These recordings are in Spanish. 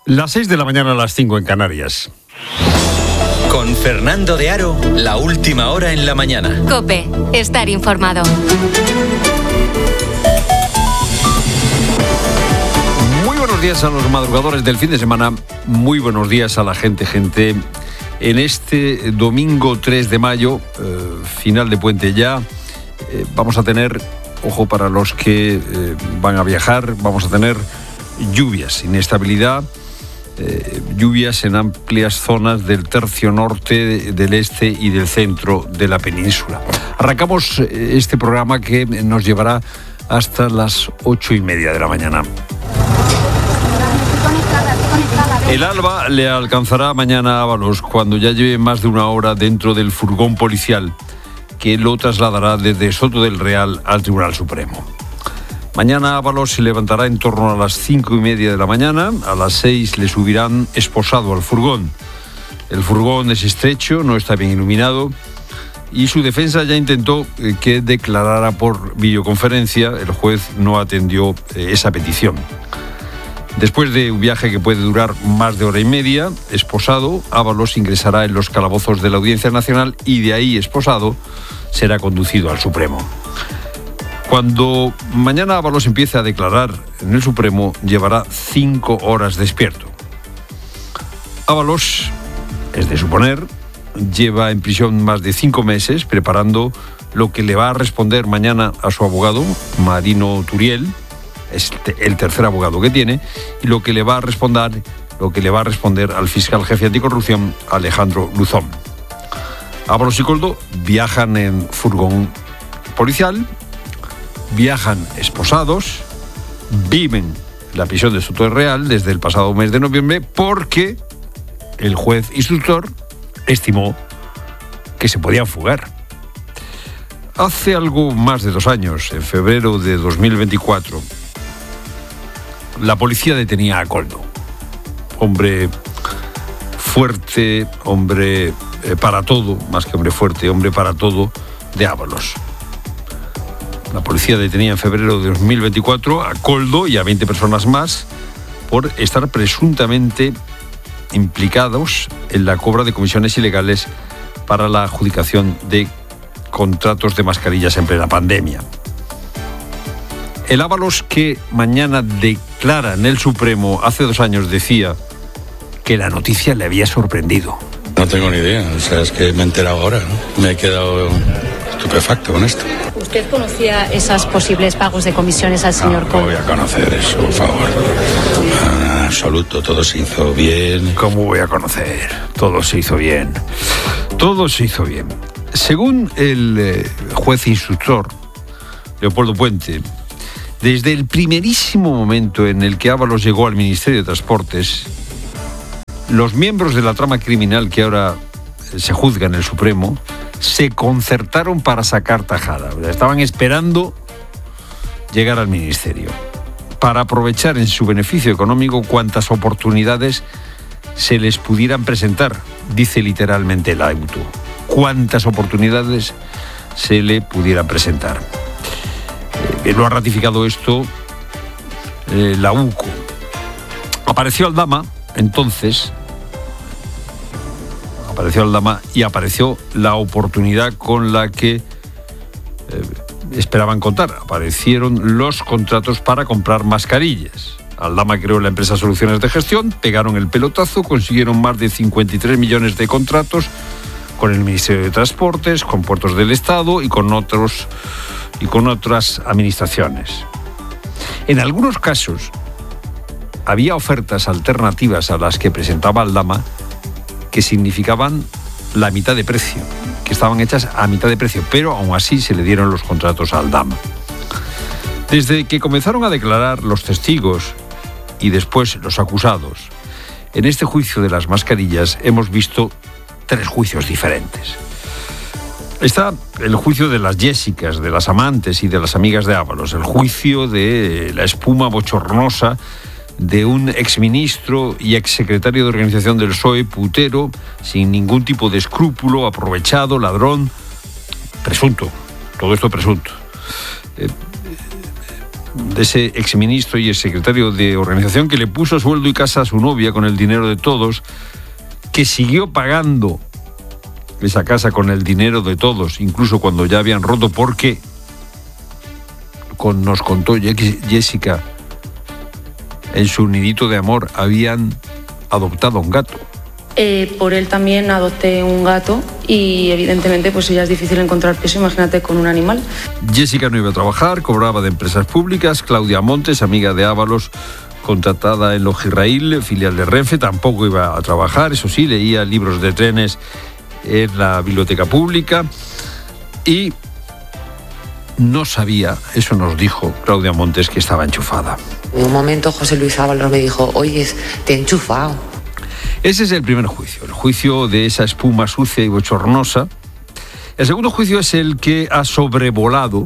Las 6 de la mañana a las 5 en Canarias. Con Fernando de Aro, la última hora en la mañana. COPE, estar informado. Muy buenos días a los madrugadores del fin de semana. Muy buenos días a la gente. En este domingo 3 de mayo, final de puente ya, vamos a tener, ojo para los que van a viajar, vamos a tener lluvias, inestabilidad. Lluvias en amplias zonas del tercio norte, del este y del centro de la península. Arrancamos este programa que nos llevará hasta las 8:30 de la mañana. El alba le alcanzará mañana a Ábalos cuando ya lleve más de una hora dentro del furgón policial que lo trasladará desde Soto del Real al Tribunal Supremo. Mañana Ábalos se levantará en torno a las 5:30 de la mañana. A las 6 le subirán esposado al furgón. El furgón es estrecho, no está bien iluminado y su defensa ya intentó que declarara por videoconferencia. El juez no atendió esa petición. Después de un viaje que puede durar más de hora y media, esposado, Ábalos ingresará en los calabozos de la Audiencia Nacional y de ahí, esposado, será conducido al Supremo. Cuando mañana Ábalos empiece a declarar en el Supremo, llevará 5 horas despierto. Ábalos, es de suponer, lleva en prisión más de 5 meses preparando lo que le va a responder mañana a su abogado, Marino Turiel, es el tercer abogado que tiene, y lo que le va a responder al fiscal jefe anticorrupción, Alejandro Luzón. Ábalos y Koldo viajan en furgón policial, viajan esposados, viven en la prisión de Soto del Real desde el pasado mes de noviembre porque el juez instructor estimó que se podían fugar. Hace algo más de 2 años, en febrero de 2024, la policía detenía a Koldo. Hombre fuerte, hombre para todo, más que hombre fuerte, hombre para todo, de Ábalos. La policía detenía en febrero de 2024 a Koldo y a 20 personas más por estar presuntamente implicados en la cobra de comisiones ilegales para la adjudicación de contratos de mascarillas en plena pandemia. El Ábalos que mañana declara en el Supremo hace 2 años decía que la noticia le había sorprendido. No tengo ni idea, es que me he enterado ahora, ¿no? Me he quedado estupefacto con esto. ¿Usted conocía esos posibles pagos de comisiones al señor Koldo? No voy a conocer eso, por favor. En absoluto, todo se hizo bien. ¿Cómo voy a conocer? Todo se hizo bien. Todo se hizo bien. Según el juez instructor, Leopoldo Puente, desde el primerísimo momento en el que Ábalos llegó al Ministerio de Transportes, los miembros de la trama criminal que ahora se juzga en el Supremo se concertaron para sacar tajada. Estaban esperando llegar al ministerio para aprovechar en su beneficio económico cuantas oportunidades se les pudieran presentar, dice literalmente el auto. Cuantas oportunidades se le pudieran presentar. Lo ha ratificado esto la UCO. Apareció Aldama, entonces, y apareció la oportunidad con la que esperaban contar. Aparecieron los contratos para comprar mascarillas. Aldama creó la empresa Soluciones de Gestión, pegaron el pelotazo, consiguieron más de 53 millones de contratos con el Ministerio de Transportes, con Puertos del Estado y con otras administraciones. En algunos casos había ofertas alternativas a las que presentaba Aldama que significaban la mitad de precio, que estaban hechas a mitad de precio, pero aún así se le dieron los contratos a Aldama. Desde que comenzaron a declarar los testigos y después los acusados, en este juicio de las mascarillas hemos visto 3 juicios diferentes. Está el juicio de las Jessicas, de las amantes y de las amigas de Ábalos, el juicio de la espuma bochornosa de un exministro y exsecretario de organización del PSOE, putero, sin ningún tipo de escrúpulo, aprovechado, ladrón, presunto, todo esto presunto. de ese exministro y exsecretario de Organización, que le puso sueldo y casa a su novia con el dinero de todos, que siguió pagando esa casa con el dinero de todos, incluso cuando ya habían roto, porque, nos contó Jessica, en su nidito de amor habían adoptado un gato. Por él también adopté un gato y evidentemente pues ya es difícil encontrar peso, imagínate con un animal. Jessica no iba a trabajar, cobraba de empresas públicas. Claudia Montes, amiga de Ábalos, contratada en Logirraíl, filial de Renfe, tampoco iba a trabajar, eso sí, leía libros de trenes en la biblioteca pública y no sabía, eso nos dijo Claudia Montes, que estaba enchufada. En un momento José Luis Ábalos me dijo: oye, te he enchufado. Ese es el primer juicio, el juicio de esa espuma sucia y bochornosa. El segundo juicio es el que ha sobrevolado,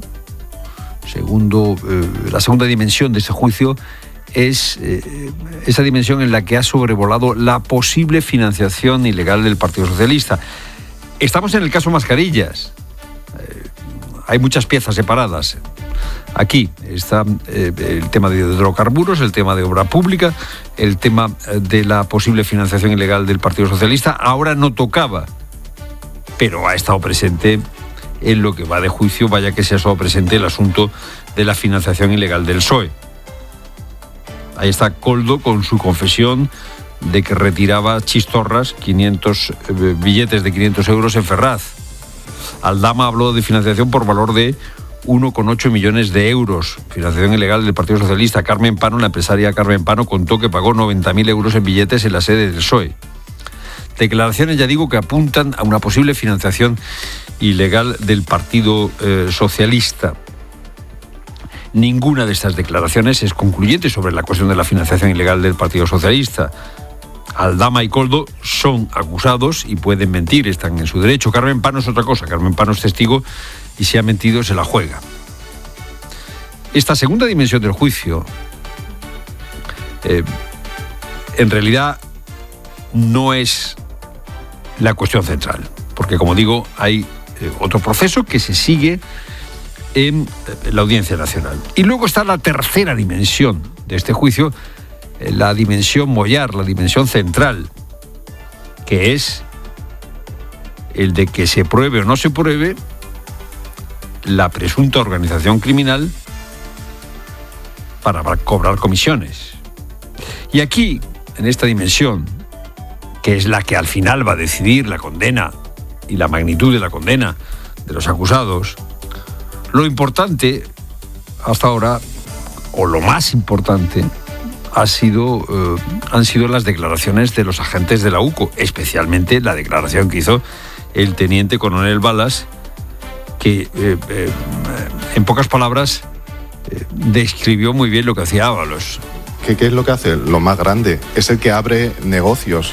la segunda dimensión de este juicio es esa dimensión en la que ha sobrevolado la posible financiación ilegal del Partido Socialista. Estamos en el caso Mascarillas. Hay muchas piezas separadas. Aquí está el tema de hidrocarburos, el tema de obra pública, el tema de la posible financiación ilegal del Partido Socialista. Ahora no tocaba, pero ha estado presente en lo que va de juicio, vaya que se ha estado presente el asunto de la financiación ilegal del PSOE. Ahí está Koldo con su confesión de que retiraba chistorras, 500 billetes de 500 euros en Ferraz. Aldama habló de financiación por valor de 1,8 millones de euros, financiación ilegal del Partido Socialista. Carmen Pano, la empresaria Carmen Pano, contó que pagó 90.000 euros en billetes en la sede del PSOE. Declaraciones, ya digo, que apuntan a una posible financiación ilegal del Partido Socialista. Ninguna de estas declaraciones es concluyente sobre la cuestión de la financiación ilegal del Partido Socialista. Aldama y Koldo son acusados y pueden mentir, están en su derecho. Carmen Pano es otra cosa, Carmen Pano es testigo y si ha mentido se la juega. Esta segunda dimensión del juicio, en realidad no es la cuestión central, porque como digo, hay otro proceso que se sigue en la Audiencia Nacional. Y luego está la tercera dimensión de este juicio, la dimensión mollar, la dimensión central, que es el de que se pruebe o no se pruebe la presunta organización criminal para cobrar comisiones. Y aquí, en esta dimensión, que es la que al final va a decidir la condena y la magnitud de la condena de los acusados, lo importante hasta ahora, o lo más importante, han sido las declaraciones de los agentes de la UCO, especialmente la declaración que hizo el teniente coronel Balas, que en pocas palabras describió muy bien lo que hacía Ábalos. ¿Qué es lo que hace? Lo más grande. Es el que abre negocios